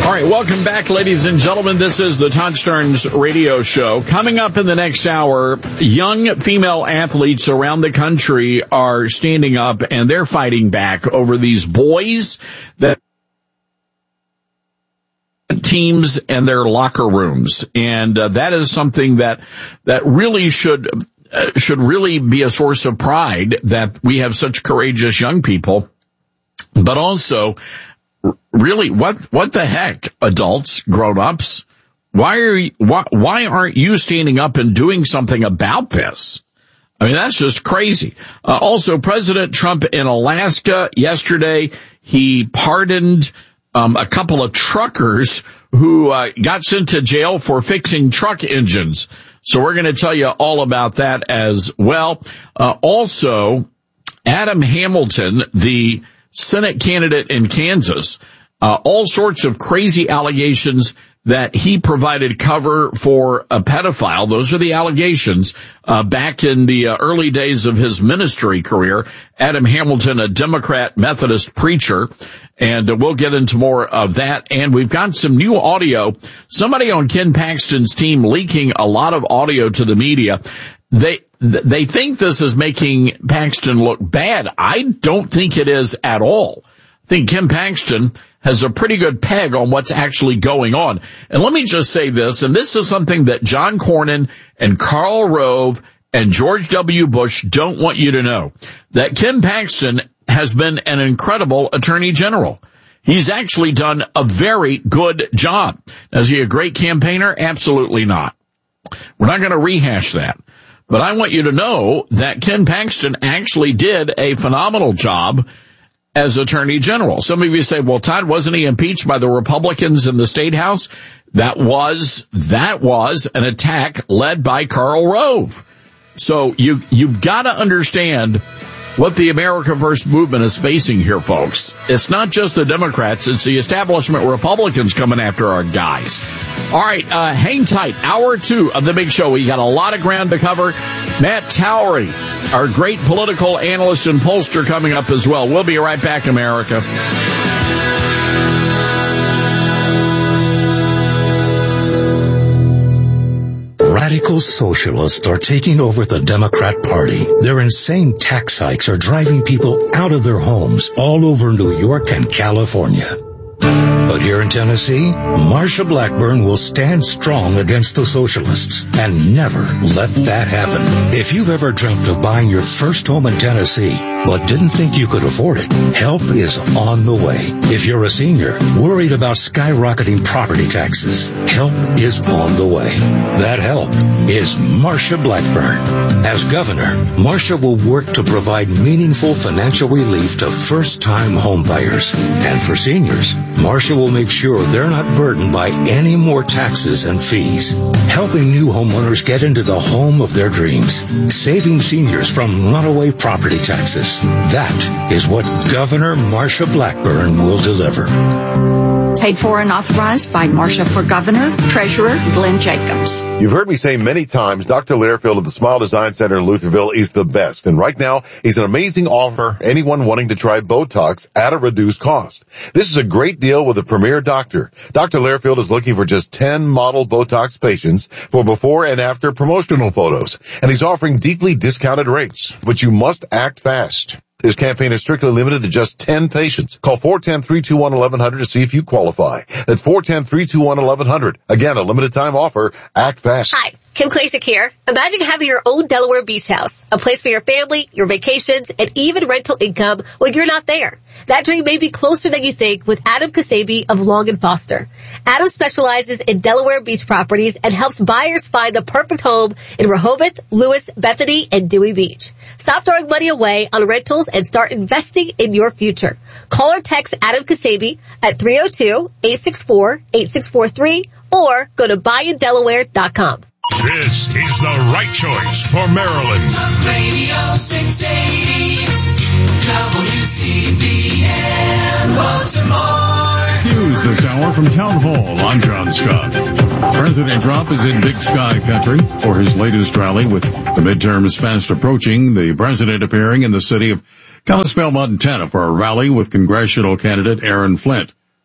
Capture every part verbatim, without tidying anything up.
All right, welcome back, ladies and gentlemen. This is the Todd Stearns Radio Show. Coming up in the next hour, young female athletes around the country are standing up and they're fighting back over these boys that teams and their locker rooms. And uh, that is something that that really should uh, should really be a source of pride that we have such courageous young people, but also really, what what the heck, adults, grown-ups? Why are you, why, why aren't you standing up and doing something about this? I mean, that's just crazy. Uh, also, President Trump in Alaska yesterday, he pardoned um, a couple of truckers who uh, got sent to jail for fixing truck engines. So we're going to tell you all about that as well. Uh, also, Adam Hamilton, the Senate candidate in Kansas, uh, all sorts of crazy allegations that he provided cover for a pedophile. Those are the allegations. Uh, back in the uh, early days of his ministry career, Adam Hamilton, a Democrat Methodist preacher, and uh, we'll get into more of that. And we've got some new audio. Somebody on Ken Paxton's team leaking a lot of audio to the media. They They think this is making Paxton look bad. I don't think it is at all. I think Ken Paxton has a pretty good peg on what's actually going on. And let me just say this, and this is something that John Cornyn and Karl Rove and George W. Bush don't want you to know, that Ken Paxton has been an incredible attorney general. He's actually done a very good job. Is he a great campaigner? Absolutely not. We're not going to rehash that. But I want you to know that Ken Paxton actually did a phenomenal job as Attorney General. Some of you say, well, Todd, wasn't he impeached by the Republicans in the State House? That was, that was an attack led by Karl Rove. So you, you've got to understand what the America First movement is facing here, folks. It's not just the Democrats, it's the establishment Republicans coming after our guys. All right, uh, hang tight. Hour two of the big show. We got a lot of ground to cover. Matt Towery, our great political analyst and pollster, coming up as well. We'll be right back, America. Radical socialists are taking over the Democrat Party. Their insane tax hikes are driving people out of their homes all over New York and California. But here in Tennessee, Marsha Blackburn will stand strong against the socialists and never let that happen. If you've ever dreamt of buying your first home in Tennessee but didn't think you could afford it, help is on the way. If you're a senior worried about skyrocketing property taxes, help is on the way. That help is Marsha Blackburn. As governor, Marsha will work to provide meaningful financial relief to first-time homebuyers. And for seniors, Marsha will make sure they're not burdened by any more taxes and fees. Helping new homeowners get into the home of their dreams. Saving seniors from runaway property taxes. That is what Governor Marsha Blackburn will deliver. Paid for and authorized by Marsha for Governor, Treasurer Glenn Jacobs. You've heard me say many times, Doctor Learfield of the Smile Design Center in Lutherville is the best. And right now, he's an amazing offer for anyone wanting to try Botox at a reduced cost. This is a great deal with a premier doctor. Doctor Learfield is looking for just ten model Botox patients for before and after promotional photos. And he's offering deeply discounted rates, but you must act fast. This campaign is strictly limited to just ten patients. Call four one zero, three two one, one one zero zero to see if you qualify. That's four one zero, three two one, one one zero zero. Again, a limited time offer. Act fast. Hi, Kim Klasick here. Imagine having your own Delaware beach house, a place for your family, your vacations, and even rental income when you're not there. That dream may be closer than you think with Adam Kasabi of Long and Foster. Adam specializes in Delaware beach properties and helps buyers find the perfect home in Rehoboth, Lewis, Bethany, and Dewey Beach. Stop throwing money away on rentals and start investing in your future. Call or text Adam Kasabi at three oh two, eight six four, eight six four three or go to buy in delaware dot com. This is the right choice for Maryland. Talk Radio six eighty W C B N Baltimore. News this hour from Town Hall. I'm John Scott. President Trump is in Big Sky country for his latest rally with the midterms fast approaching. The president appearing in the city of Kalispell, Montana for a rally with congressional candidate Aaron Flint.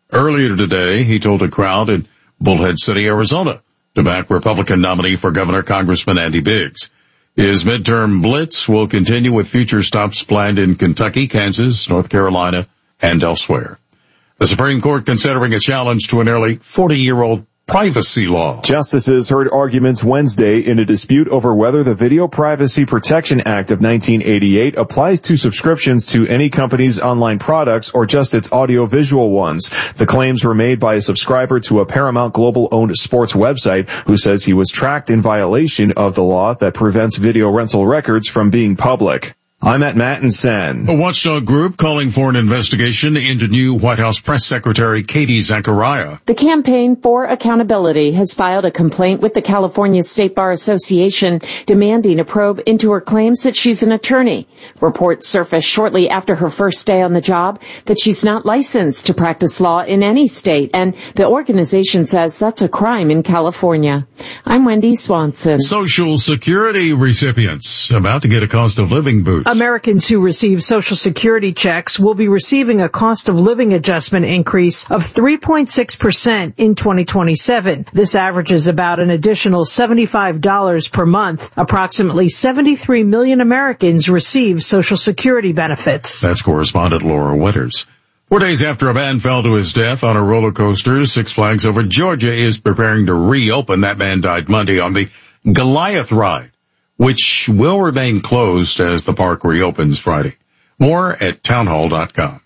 Earlier today, he told a crowd in Bullhead City, Arizona, to back Republican nominee for governor, Congressman Andy Biggs. His midterm blitz will continue with future stops planned in Kentucky, Kansas, North Carolina, and elsewhere. The Supreme Court considering a challenge to a nearly forty-year-old privacy law. Justices heard arguments Wednesday in a dispute over whether the Video Privacy Protection Act of nineteen eighty-eight applies to subscriptions to any company's online products or just its audio-visual ones. The claims were made by a subscriber to a Paramount Global-owned sports website who says he was tracked in violation of the law that prevents video rental records from being public. I'm at Matt and Sen. A watchdog group calling for an investigation into new White House Press Secretary Katie Zachariah. The Campaign for Accountability has filed a complaint with the California State Bar Association demanding a probe into her claims that she's an attorney. Reports surfaced shortly after her first day on the job that she's not licensed to practice law in any state, and the organization says that's a crime in California. I'm Wendy Swanson. Social Security recipients about to get a cost of living boost. Americans who receive Social Security checks will be receiving a cost of living adjustment increase of three point six percent in twenty twenty-seven. This averages about an additional seventy-five dollars per month. Approximately seventy-three million Americans receive Social Security benefits. That's correspondent Laura Winters. Four days after a man fell to his death on a roller coaster, Six Flags Over Georgia is preparing to reopen. That man died Monday on the Goliath ride, which will remain closed as the park reopens Friday. More at townhall dot com.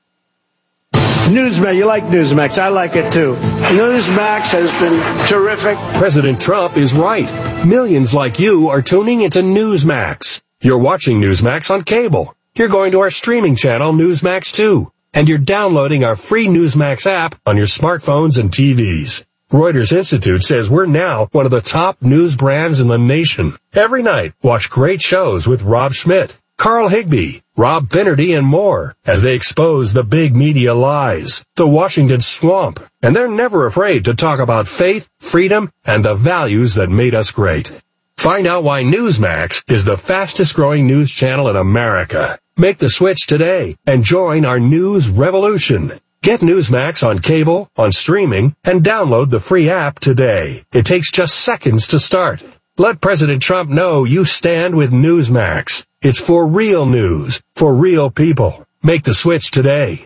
Newsmax, you like Newsmax. I like it too. Newsmax has been terrific. President Trump is right. Millions like you are tuning into Newsmax. You're watching Newsmax on cable. You're going to our streaming channel, Newsmax two. And you're downloading our free Newsmax app on your smartphones and T Vs. Reuters Institute says we're now one of the top news brands in the nation. Every night, watch great shows with Rob Schmidt, Carl Higbie, Rob Finnerty, and more as they expose the big media lies, the Washington swamp. And they're never afraid to talk about faith, freedom, and the values that made us great. Find out why Newsmax is the fastest growing news channel in America. Make the switch today and join our news revolution. Get Newsmax on cable, on streaming, and download the free app today. It takes just seconds to start. Let President Trump know you stand with Newsmax. It's for real news, for real people. Make the switch today.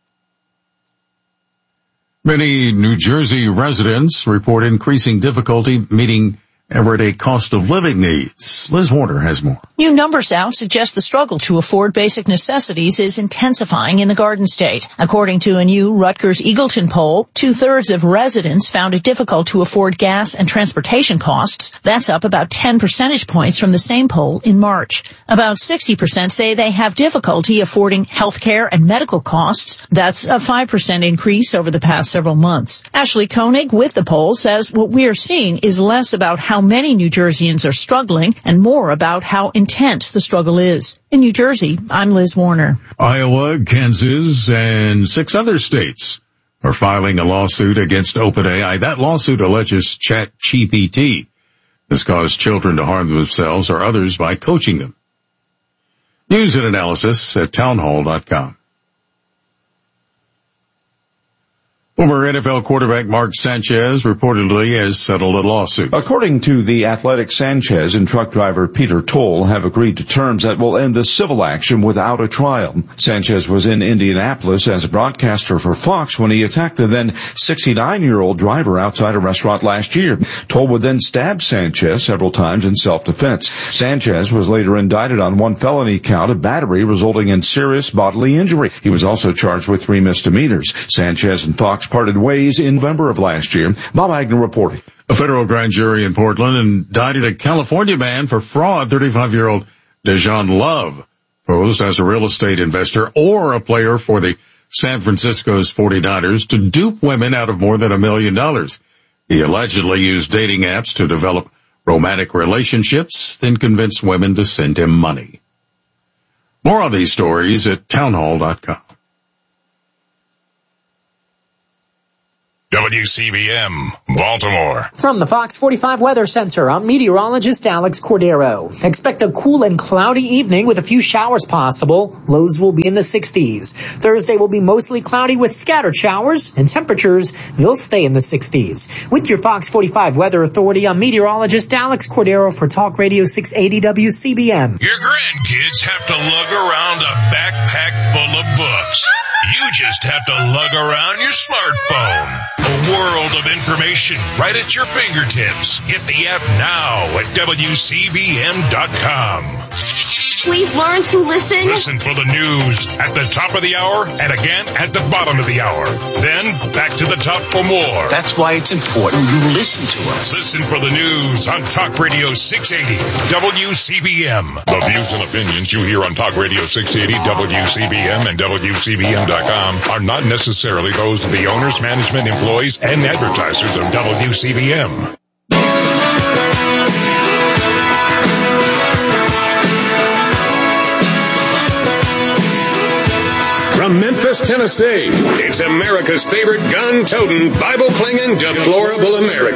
Many New Jersey residents report increasing difficulty meeting everyday cost of living needs. Liz Warner has more. New numbers out suggest the struggle to afford basic necessities is intensifying in the Garden State. According to a new Rutgers Eagleton poll, two-thirds of residents found it difficult to afford gas and transportation costs. That's up about ten percentage points from the same poll in March. About sixty percent say they have difficulty affording health care and medical costs. That's a five percent increase over the past several months. Ashley Koenig with the poll says what we are seeing is less about how How many New Jerseyans are struggling and more about how intense the struggle is. In New Jersey, I'm Liz Warner. Iowa, Kansas, and six other states are filing a lawsuit against OpenAI. That lawsuit alleges ChatGPT has caused children to harm themselves or others by coaching them. News and analysis at townhall dot com. Former N F L quarterback Mark Sanchez reportedly has settled a lawsuit. According to The Athletic, Sanchez and truck driver Peter Toll have agreed to terms that will end the civil action without a trial. Sanchez was in Indianapolis as a broadcaster for Fox when he attacked the then sixty-nine-year-old driver outside a restaurant last year. Toll would then stab Sanchez several times in self-defense. Sanchez was later indicted on one felony count of battery resulting in serious bodily injury. He was also charged with three misdemeanors. Sanchez and Fox parted ways in November of last year. Bob Agnew reporting. A federal grand jury in Portland indicted a California man for fraud. thirty-five-year-old Dejan Love posed as a real estate investor or a player for the San Francisco's forty-niners to dupe women out of more than a million dollars. He allegedly used dating apps to develop romantic relationships, then convinced women to send him money. More on these stories at townhall dot com. W C B M, Baltimore. From the Fox forty-five Weather Center, I'm meteorologist Alex Cordero. Expect a cool and cloudy evening with a few showers possible. Lows will be in the sixties. Thursday will be mostly cloudy with scattered showers, and temperatures, they'll stay in the sixties. With your Fox forty-five Weather Authority, I'm meteorologist Alex Cordero for Talk Radio six eighty W C B M. Your grandkids have to lug around a backpack full of books. You just have to lug around your smartphone. A world of information right at your fingertips. Get the app now at W C B M dot com. We've learned to listen. Listen for the news at the top of the hour and again at the bottom of the hour. Then back to the top for more. That's why it's important you listen to us. Listen for the news on Talk Radio six eighty W C B M. The views and opinions you hear on Talk Radio six eighty W C B M and W C B M dot com are not necessarily those of the owners, management, employees, and advertisers of W C B M. From Memphis, Tennessee, it's America's favorite gun-toting, Bible-clinging, deplorable American.